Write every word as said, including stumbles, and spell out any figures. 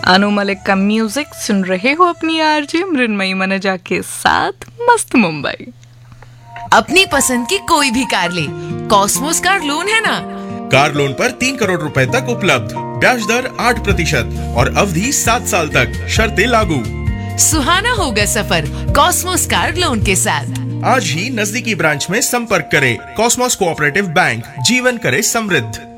अनु मलिक का म्यूजिक सुन रहे हो अपनी आरजे मृन्मयी मनजा के साथ मस्त मुंबई। अपनी पसंद की कोई भी कार ले, कॉस्मोस कार लोन है ना। कार लोन पर तीन करोड़ रुपए तक उपलब्ध, ब्याज दर आठ प्रतिशत और अवधि सात साल तक, शर्तें लागू। सुहाना होगा सफर कॉस्मोस कार लोन के साथ। आज ही नजदीकी ब्रांच में संपर्क करें। कॉस्मोस कोऑपरेटिव बैंक, जीवन करे समृद्ध।